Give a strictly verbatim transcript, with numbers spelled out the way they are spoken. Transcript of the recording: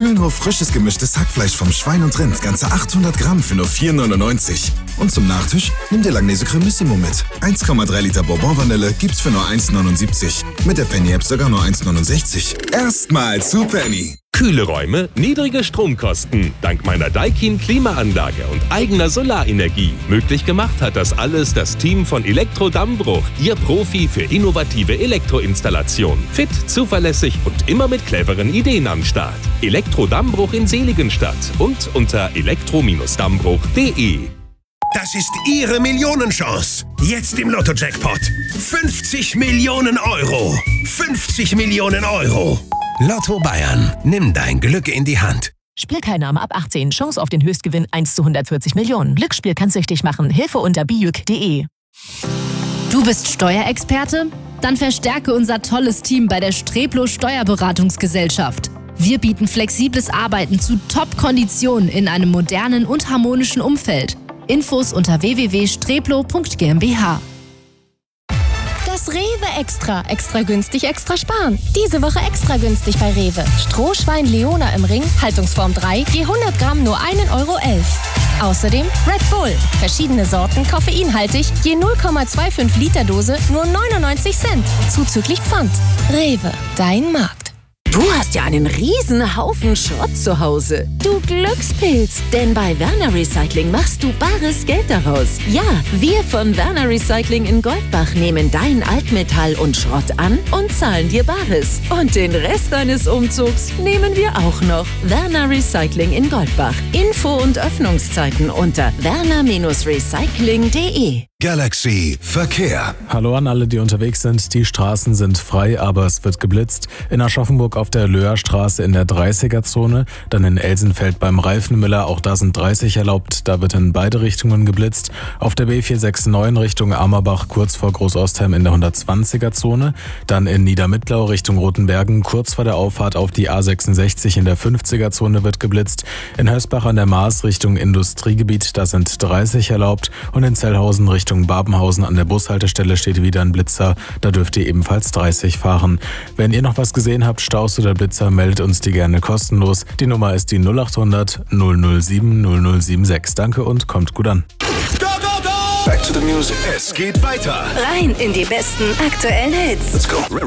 Mühlenhof frisches gemischtes Hackfleisch vom Schwein und Rind, ganze achthundert Gramm für nur vier neunundneunzig. Und zum Nachtisch nimm dir Langnese Cremissimo mit. eins Komma drei Liter Bourbon-Vanille gibt's für nur eins neunundsiebzig. Mit der Penny-App sogar nur eins neunundsechzig. Erstmal zu Penny. Kühle Räume, niedrige Stromkosten. Dank meiner Daikin Klimaanlage und eigener Solarenergie. Möglich gemacht hat das alles das Team von Elektro Dammbruch. Ihr Profi für innovative Elektroinstallation. Fit, zuverlässig und immer mit cleveren Ideen am Start. Elektro Dammbruch in Seligenstadt und unter elektro Dammbruch punkt de. Das ist Ihre Millionenchance. Jetzt im Lotto-Jackpot. fünfzig Millionen Euro. fünfzig Millionen Euro. Lotto Bayern. Nimm dein Glück in die Hand. Spielteilnahme ab achtzehn. Chance auf den Höchstgewinn eins zu hundertvierzig Millionen. Glücksspiel kann süchtig machen. Hilfe unter bijuk punkt de. Du bist Steuerexperte? Dann verstärke unser tolles Team bei der Streplo Steuerberatungsgesellschaft. Wir bieten flexibles Arbeiten zu Top-Konditionen in einem modernen und harmonischen Umfeld. Infos unter w w w punkt streplo punkt g m b h. Das Rewe Extra. Extra günstig, extra sparen. Diese Woche extra günstig bei Rewe. Strohschwein Leona im Ring, Haltungsform drei, je hundert Gramm nur ein Euro elf. Außerdem Red Bull. Verschiedene Sorten, koffeinhaltig, je null Komma fünfundzwanzig Liter Dose, nur neunundneunzig Cent. Zuzüglich Pfand. Rewe, dein Markt. Du hast ja einen riesen Haufen Schrott zu Hause. Du Glückspilz, denn bei Werner Recycling machst du bares Geld daraus. Ja, wir von Werner Recycling in Goldbach nehmen dein Altmetall und Schrott an und zahlen dir Bares. Und den Rest deines Umzugs nehmen wir auch noch. Werner Recycling in Goldbach. Info und Öffnungszeiten unter werner Recycling punkt de. Galaxy Verkehr. Hallo an alle, die unterwegs sind. Die Straßen sind frei, aber es wird geblitzt. In Aschaffenburg auf der Löhrstraße in der dreißiger-Zone, dann in Elsenfeld beim Reifenmüller, auch da sind dreißig erlaubt, da wird in beide Richtungen geblitzt. Auf der B vier sechs neun Richtung Amerbach kurz vor Großostheim in der hundertzwanziger-Zone, dann in Niedermittlau Richtung Rotenbergen kurz vor der Auffahrt auf die A sechsundsechzig in der fünfziger-Zone wird geblitzt. In Hösbach an der Maas Richtung Industriegebiet, da sind dreißig erlaubt und in Zellhausen Richtung Babenhausen an der Bushaltestelle steht wieder ein Blitzer, da dürft ihr ebenfalls dreißig fahren. Wenn ihr noch was gesehen habt, Staus oder Blitzer, meldet uns die gerne kostenlos. Die Nummer ist die null acht hundert null null sieben null null sieben sechs. Danke und kommt gut an. Go, go, go! Back to the music. Es geht weiter. Rein in die besten aktuellen Hits. Let's go.